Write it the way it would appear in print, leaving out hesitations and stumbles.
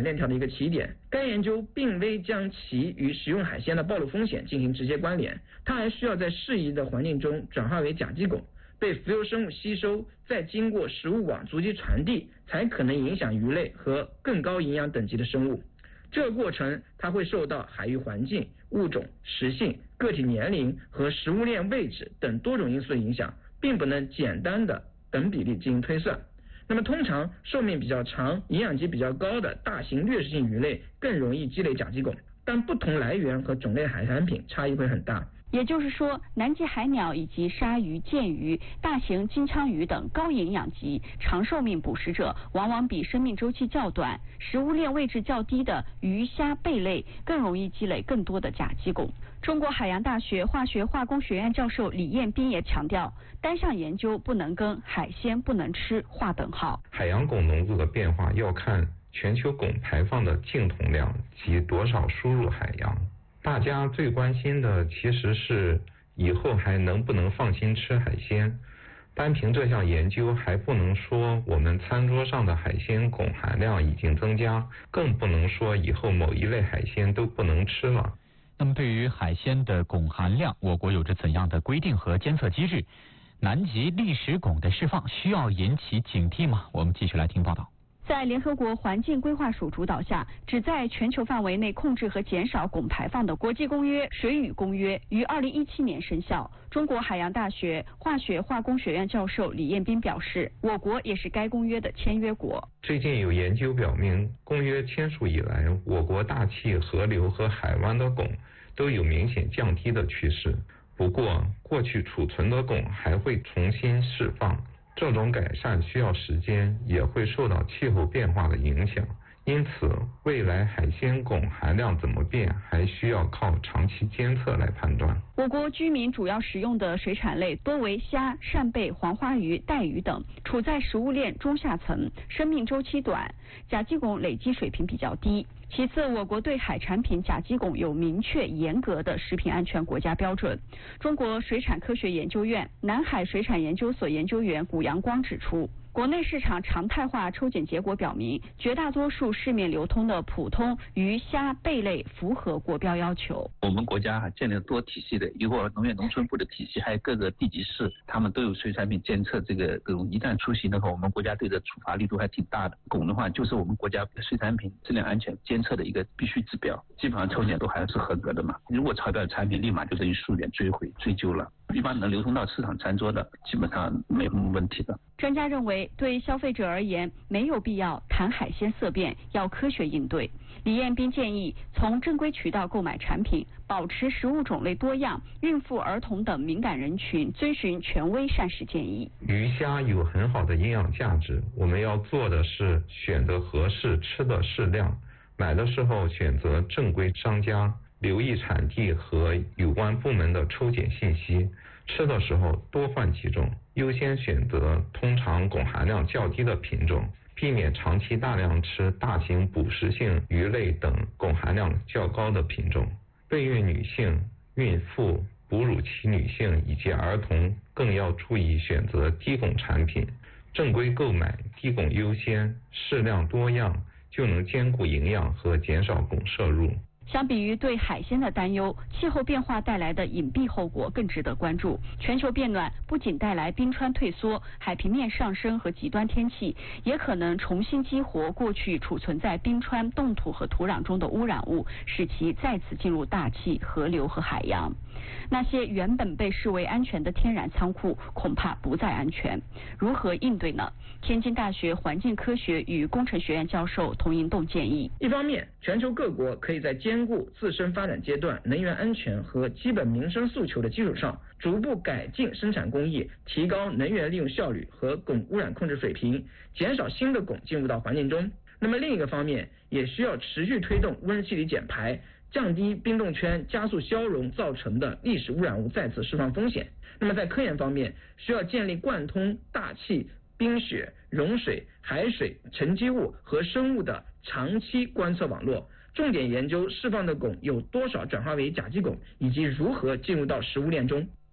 链条的一个起点。该研究并未将其与食用海鲜的暴露风险进行直接关联，它还需要在适宜的环境中转化为甲基汞，被浮游生物吸收，再经过食物网足迹传递，才可能影响鱼类和更高营养等级的生物。这个过程它会受到海域环境、物种、食性、个体年龄和食物链位置等多种因素的影响，并不能简单的等比例进行推算。那么通常寿命比较长、营养级比较高的大型掠食性鱼类更容易积累甲基汞，但不同来源和种类海产品差异会很大。 也就是说，南极海鸟以及鲨鱼、剑鱼、大型金枪鱼等高营养级、长寿命捕食者，往往比生命周期较短、食物链位置较低的鱼虾贝类更容易积累更多的甲基汞。中国海洋大学化学化工学院教授李彦斌也强调，单项研究不能跟海鲜不能吃划等号。 海洋汞浓度的变化要看全球汞排放的净统量及多少输入海洋。大家最关心的其实是以后还能不能放心吃海鲜。单凭这项研究还不能说我们餐桌上的海鲜汞含量已经增加，更不能说以后某一类海鲜都不能吃了。 那么对于海鲜的汞含量，我国有着怎样的规定和监测机制？南极砾石汞的释放需要引起警惕吗？我们继续来听报道。 在联合国环境规划署主导下，旨在全球范围内控制和减少汞排放的国际公约《水与公约》于2017年生效。中国海洋大学化学化工学院教授李彦斌表示，我国也是该公约的签约国。 最近有研究表明，公约签署以来，我国大气、河流和海湾的汞都有明显降低的趋势。不过，过去储存的汞还会重新释放。这种改善需要时间，也会受到气候变化的影响，因此未来海鲜汞含量怎么变，还需要靠长期监测来判断。 我国居民主要食用的水产类多为虾、扇贝、黄花鱼、带鱼等，处在食物链中下层，生命周期短，甲基汞累积水平比较低。其次，我国对海产品甲基汞有明确严格的食品安全国家标准。中国水产科学研究院南海水产研究所研究员古阳光指出，国内市场常态化抽检结果表明，绝大多数市面流通的普通鱼虾贝类符合国标要求。 我们国家建立了多体系的，一个农业农村部的体系，还有各个地级市，他们都有水产品监测这种一旦出现的话，我们国家对这处罚力度还挺大的。汞的话，就是我们国家水产品质量安全监测的一个必须指标，基本上抽检都还是合格的嘛。如果超标的产品，立马就等于溯源追究了。一般能流通到市场餐桌的，基本上没什么问题的。 专家认为，对消费者而言，没有必要谈海鲜色变，要科学应对。李彦斌建议，从正规渠道购买产品，保持食物种类多样，孕妇、儿童等敏感人群遵循权威膳食建议。 鱼虾有很好的营养价值，我们要做的是选择合适，吃的适量，买的时候选择正规商家，留意产地和有关部门的抽检信息，吃的时候多换几种，优先选择通常汞含量较低的品种，避免长期大量吃大型捕食性鱼类等汞含量较高的品种。备孕女性、孕妇、哺乳期女性以及儿童更要注意选择低汞产品，正规购买，低汞优先，适量多样，就能兼顾营养和减少汞摄入。 相比于对海鲜的担忧，气候变化带来的隐蔽后果更值得关注。全球变暖不仅带来冰川退缩、海平面上升和极端天气，也可能重新激活过去储存在冰川、冻土和土壤中的污染物，使其再次进入大气、河流和海洋。那些原本被视为安全的天然仓库，恐怕不再安全。如何应对呢？天津大学环境科学与工程学院教授童银栋建议： 一方面，全球各国可以在兼顾自身发展阶段能源安全和基本民生诉求的基础上，逐步改进生产工艺，提高能源利用效率和汞污染控制水平，减少新的汞进入到环境中。那么另一个方面，也需要持续推动温室气体减排，降低冰冻圈加速消融造成的历史污染物再次释放风险。那么在科研方面，需要建立贯通大气、冰雪、融水、海水、沉积物和生物的长期观测网络，重点研究释放的汞有多少转化为甲基汞，以及如何进入到食物链中。